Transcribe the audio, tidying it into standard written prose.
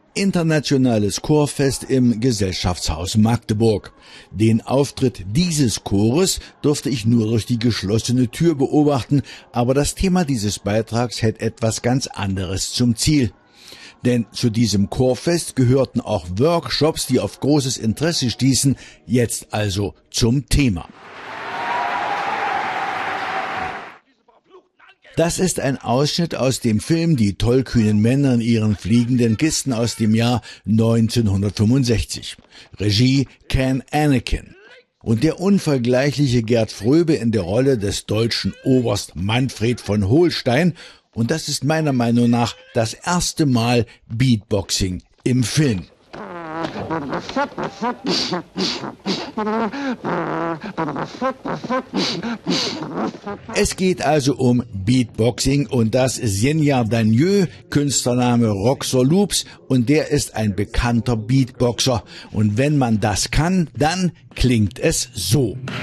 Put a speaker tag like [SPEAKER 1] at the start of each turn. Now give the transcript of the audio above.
[SPEAKER 1] Internationales Chorfest im Gesellschaftshaus Magdeburg. Den Auftritt dieses Chores durfte ich nur durch die geschlossene Tür beobachten, aber das Thema dieses Beitrags hätte etwas ganz anderes zum Ziel. Denn zu diesem Chorfest gehörten auch Workshops, die auf großes Interesse stießen, jetzt also zum Thema. Das ist ein Ausschnitt aus dem Film Die tollkühnen Männer in ihren fliegenden Kisten aus dem Jahr 1965. Regie Ken Annakin. Und der unvergleichliche Gerd Fröbe in der Rolle des deutschen Oberst Manfred von Holstein. Und das ist meiner Meinung nach das erste Mal Beatboxing im Film. Es geht also um Beatboxing und das Xenia Dagneux, Künstlername Roxor Loops, und der ist ein bekannter Beatboxer. Und wenn man das kann, dann klingt es so.